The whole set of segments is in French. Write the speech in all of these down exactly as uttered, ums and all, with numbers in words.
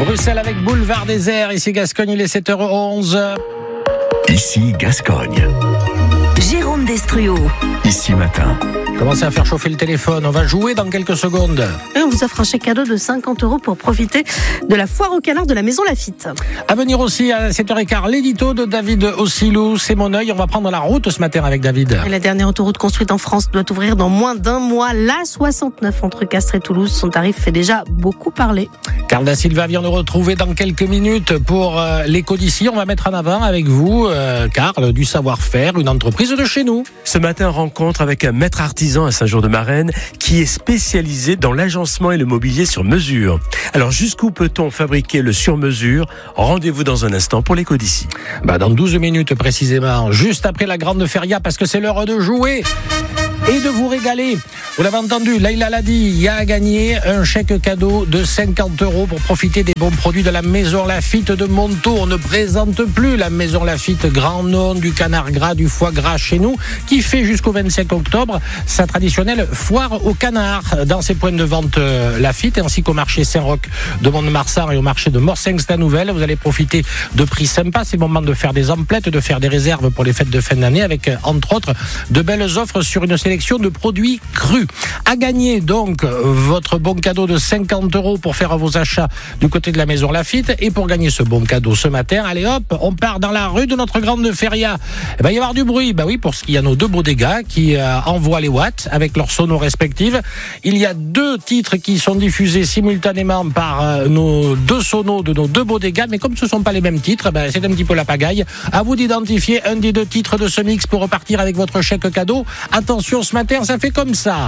Bruxelles avec Boulevard Désert. Ici Gascogne, il est sept heures onze. Ici Gascogne. Jérôme Destruau. Ici Matin. Commencez à faire chauffer le téléphone. On va jouer dans quelques secondes. Et on vous offre un chèque cadeau de cinquante euros pour profiter de la foire au canard de la Maison Lafitte. À venir aussi à sept heures quinze, l'édito de David Ossilou. C'est mon œil. On va prendre la route ce matin avec David. Et la dernière autoroute construite en France doit ouvrir dans moins d'un mois. La soixante-neuf entre Castres et Toulouse. Son tarif fait déjà beaucoup parler. Carl Da Silva vient nous retrouver dans quelques minutes pour euh, l'écho d'ici. On va mettre en avant avec vous, euh, Carl, du savoir-faire, une entreprise de chez nous. Ce matin, rencontre avec un maître artisan à Saint-Jean-de-Marennes qui est spécialisé dans l'agencement et le mobilier sur mesure. Alors, jusqu'où peut-on fabriquer le sur-mesure ? Rendez-vous dans un instant pour l'écho d'ici. Bah, dans douze minutes précisément, juste après la grande feria, parce que c'est l'heure de jouer et de vous régaler. Vous l'avez entendu, Leïla l'a dit, il y a à gagner un chèque cadeau de cinquante euros pour profiter des bons produits de la Maison Lafitte de Montaut. On ne présente plus la Maison Lafitte, grand nom du canard gras, du foie gras chez nous, qui fait jusqu'au vingt-cinq octobre sa traditionnelle foire au canard dans ses points de vente Lafitte, ainsi qu'au marché Saint-Roch de Mont-de-Marsan et au marché de Morsinx-la-Nouvelle. Vous allez profiter de prix sympas. C'est le moment de faire des emplettes, de faire des réserves pour les fêtes de fin d'année avec, entre autres, de belles offres sur une sélection de produits crus. À gagner donc votre bon cadeau de cinquante euros pour faire vos achats du côté de la Maison Lafitte. Et pour gagner ce bon cadeau ce matin, allez hop, on part dans la rue de notre grande feria. Il va y avoir du bruit, bah oui, parce qu'il y a nos deux beaux dégâts qui euh, envoient les watts avec leurs sonos respectifs. Il y a deux titres qui sont diffusés simultanément par euh, nos deux sonos de nos deux beaux dégâts, mais comme ce ne sont pas les mêmes titres, bah, c'est un petit peu la pagaille. À vous d'identifier un des deux titres de ce mix pour repartir avec votre chèque cadeau. Attention, ce matin, ça fait comme ça.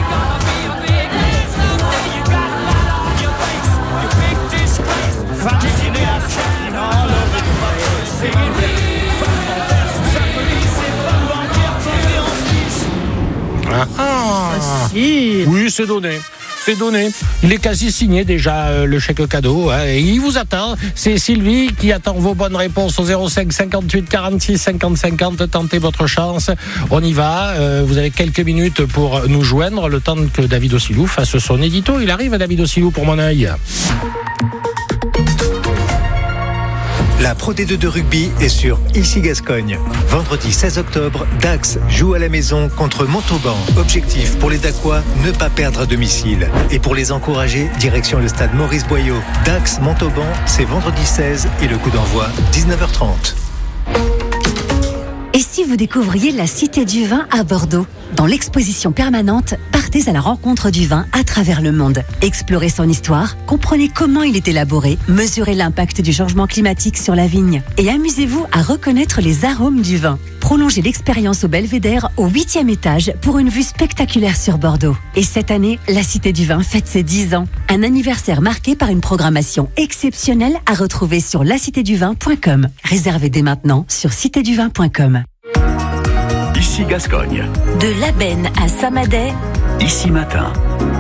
Ah, ah. Oui, c'est donné. C'est donné. Il est quasi signé déjà, euh, le chèque cadeau. Hein, et il vous attend. C'est Sylvie qui attend vos bonnes réponses au zéro cinq cinquante-huit quarante-six cinquante cinquante. Tentez votre chance. On y va. Euh, vous avez quelques minutes pour nous joindre. Le temps que David Ossilou fasse son édito. Il arrive, David Ossilou, pour mon œil. La Pro D deux de rugby est sur Ici Gascogne. Vendredi seize octobre, Dax joue à la maison contre Montauban. Objectif pour les Dacois, ne pas perdre à domicile. Et pour les encourager, direction le stade Maurice Boyau. Dax Montauban, c'est vendredi seize et le coup d'envoi dix-neuf heures trente. Et si vous découvriez la Cité du Vin à Bordeaux ? Dans l'exposition permanente, partez à la rencontre du vin à travers le monde. Explorez son histoire, comprenez comment il est élaboré, mesurez l'impact du changement climatique sur la vigne et amusez-vous à reconnaître les arômes du vin. Prolongez l'expérience au Belvédère au huitième étage pour une vue spectaculaire sur Bordeaux. Et cette année, la Cité du Vin fête ses dix ans. Un anniversaire marqué par une programmation exceptionnelle à retrouver sur la cité du vin point com. Réservez dès maintenant sur cité du vin point com. Ici Gascogne. De l'Abenne à Samadey. Ici Matin.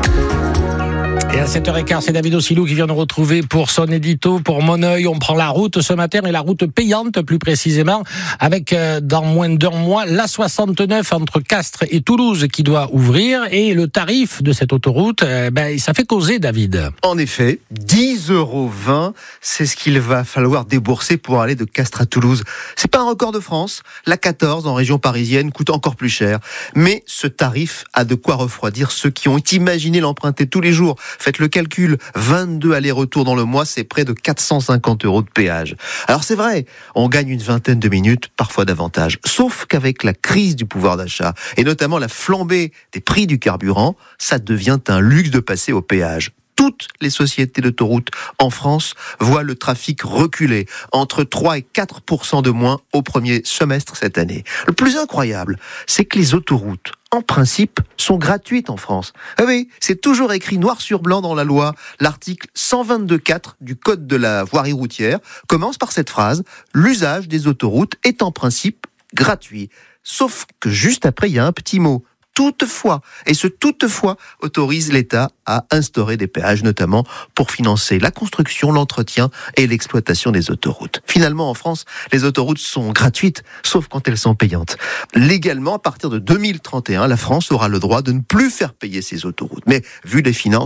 Et à sept heures quinze, c'est David Ossilou qui vient nous retrouver pour son édito, pour mon œil. On prend la route ce matin, et la route payante plus précisément, avec euh, dans moins d'un mois la soixante-neuf entre Castres et Toulouse qui doit ouvrir. Et le tarif de cette autoroute, euh, ben, ça fait causer, David. En effet, dix euros vingt, c'est ce qu'il va falloir débourser pour aller de Castres à Toulouse. C'est pas un record de France. La quatorze en région parisienne coûte encore plus cher. Mais ce tarif a de quoi refroidir ceux qui ont imaginé l'emprunter tous les jours. Faites le calcul, vingt-deux allers-retours dans le mois, c'est près de quatre cent cinquante euros de péage. Alors c'est vrai, on gagne une vingtaine de minutes, parfois davantage. Sauf qu'avec la crise du pouvoir d'achat, et notamment la flambée des prix du carburant, ça devient un luxe de passer au péage. Toutes les sociétés d'autoroutes en France voient le trafic reculer, entre trois et quatre pour cent de moins au premier semestre cette année. Le plus incroyable, c'est que les autoroutes, en principe, sont gratuites en France. Ah oui, c'est toujours écrit noir sur blanc dans la loi. L'article cent vingt-deux quatre du Code de la voirie routière commence par cette phrase « L'usage des autoroutes est en principe gratuit ». Sauf que juste après, il y a un petit mot. Toutefois, et ce toutefois autorise l'État à instaurer des péages, notamment pour financer la construction, l'entretien et l'exploitation des autoroutes. Finalement, en France, les autoroutes sont gratuites, sauf quand elles sont payantes. Légalement, à partir de deux mille trente et un, la France aura le droit de ne plus faire payer ses autoroutes. Mais vu les finances,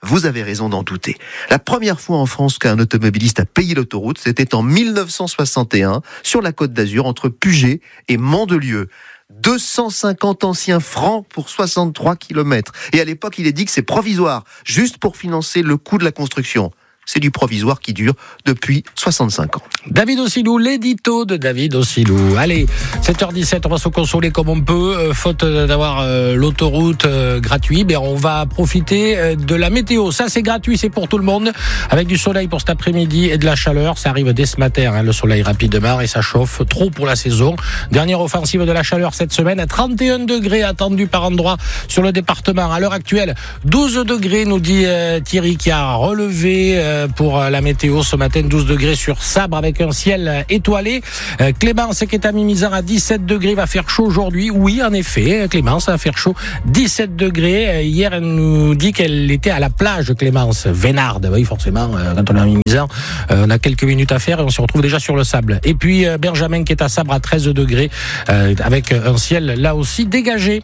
vous avez raison d'en douter. La première fois en France qu'un automobiliste a payé l'autoroute, c'était en mille neuf cent soixante et un, sur la Côte d'Azur, entre Puget et Mandelieu. deux cent cinquante anciens francs pour soixante-trois kilomètres. Et à l'époque, il est dit que c'est provisoire, juste pour financer le coût de la construction. C'est du provisoire qui dure depuis soixante-cinq ans. David Ossilou, l'édito de David Ossilou. Allez, sept heures dix-sept, on va se consoler comme on peut. Euh, faute d'avoir euh, l'autoroute euh, gratuite, ben on va profiter euh, de la météo. Ça, c'est gratuit, c'est pour tout le monde. Avec du soleil pour cet après-midi et de la chaleur. Ça arrive dès ce matin, hein, le soleil rapidement, et ça chauffe trop pour la saison. Dernière offensive de la chaleur cette semaine. trente et un degrés attendus par endroit sur le département. À l'heure actuelle, douze degrés, nous dit euh, Thierry, qui a relevé euh, pour la météo ce matin, douze degrés sur Sabre avec un ciel étoilé. Euh, Clémence qui est à Mimizan à dix-sept degrés, va faire chaud aujourd'hui. Oui, en effet, Clémence va faire chaud, dix-sept degrés. Euh, hier, elle nous dit qu'elle était à la plage, Clémence. Vénarde, oui, forcément, euh, quand on est à Mimizan, euh, on a quelques minutes à faire et on se retrouve déjà sur le sable. Et puis euh, Benjamin qui est à Sabre à treize degrés, euh, avec un ciel là aussi dégagé.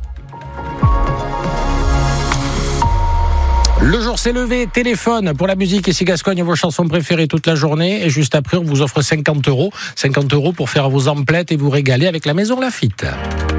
Le jour s'est levé, téléphone pour la musique ici Gascogne, vos chansons préférées toute la journée. Et juste après, on vous offre cinquante euros. cinquante euros pour faire vos emplettes et vous régaler avec la Maison Laffitte.